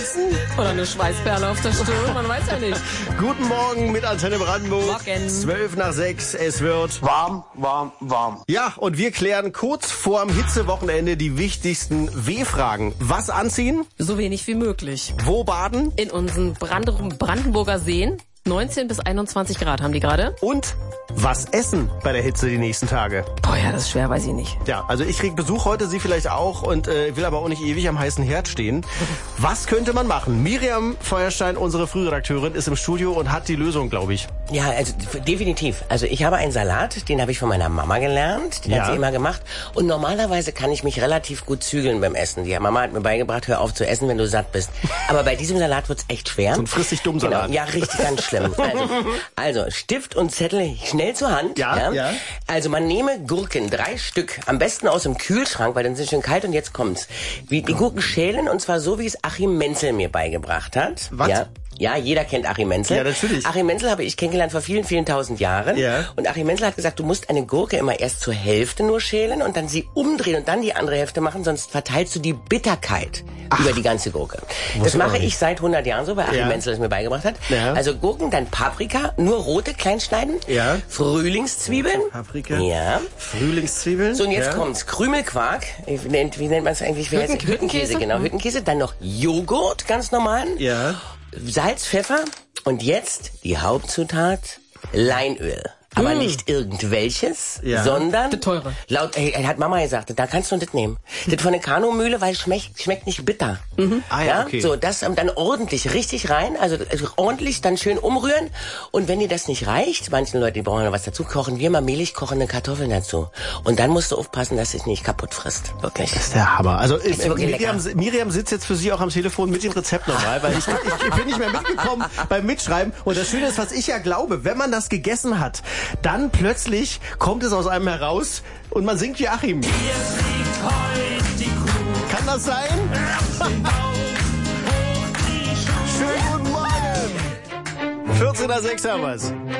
Oder eine Schweißperle auf der Stirn, man weiß ja nicht. Guten Morgen mit Antenne Brandenburg. Morgen. 5:12, es wird warm, warm, warm. Ja, und wir klären kurz vorm Hitzewochenende die wichtigsten W-Fragen. Was anziehen? So wenig wie möglich. Wo baden? In unseren Brandenburger Seen. 19 bis 21 Grad haben die gerade. Und was essen bei der Hitze die nächsten Tage? Boah, ja, das ist schwer, weiß ich nicht. Ja, also ich krieg Besuch heute, Sie vielleicht auch, und will aber auch nicht ewig am heißen Herd stehen. Was könnte man machen? Miriam Feuerstein, unsere Frühredakteurin, ist im Studio und hat die Lösung, glaube ich. Ja, also definitiv. Also ich habe einen Salat, den habe ich von meiner Mama gelernt, den hat sie immer gemacht. Und normalerweise kann ich mich relativ gut zügeln beim Essen. Die Mama hat mir beigebracht, hör auf zu essen, wenn du satt bist. Aber bei diesem Salat wird's echt schwer. So ein Fristig-Dumm-Salat. Genau, ja, richtig, ganz schlimm. Also Stift und Zettel schnell zur Hand. Ja. Also man nehme Gurken, 3 Stück, am besten aus dem Kühlschrank, weil dann sind sie schön kalt. Und jetzt kommt's. Die Gurken schälen, und zwar so, wie es Achim Menzel mir beigebracht hat. Was? Ja, jeder kennt Achim Menzel. Ja, natürlich. Achim Menzel habe ich kennengelernt vor vielen, vielen tausend Jahren. Ja. Und Achim Menzel hat gesagt, du musst eine Gurke immer erst zur Hälfte nur schälen und dann sie umdrehen und dann die andere Hälfte machen, sonst verteilst du die Bitterkeit über die ganze Gurke. Das mache ich seit 100 Jahren so, weil Achim Menzel es mir beigebracht hat. Ja. Also Gurken, dann Paprika, nur rote, klein schneiden. Ja. Frühlingszwiebeln. Paprika. Ja. Frühlingszwiebeln. So, und jetzt kommt's. Krümelquark. Wie nennt man es eigentlich? Hüttenkäse, genau. Hüttenkäse. Dann noch Joghurt, ganz normalen. Ja. Salz, Pfeffer. Und jetzt die Hauptzutat, Leinöl. Aber nicht irgendwelches, sondern Das teure. Hat Mama gesagt, da kannst du das nehmen. Das von der Kanumühle, weil es schmeckt nicht bitter. Ah ja, okay. So, das dann ordentlich, richtig rein, also ordentlich dann schön umrühren. Und wenn dir das nicht reicht, manchen Leute, die brauchen noch was dazu, kochen wir mal mehlig kochende Kartoffeln dazu. Und dann musst du aufpassen, dass es nicht kaputt frisst. Wirklich. Das ist der Hammer. Also ist wirklich Miriam sitzt jetzt für Sie auch am Telefon mit dem Rezept nochmal, weil ich bin nicht mehr mitgekommen beim Mitschreiben. Und das Schöne ist, was ich ja glaube, wenn man das gegessen hat, dann plötzlich kommt es aus einem heraus und man singt wie Achim. Hier fliegt heute die Kuh. Kann das sein? Schönen guten Morgen. 14:06 haben wir's.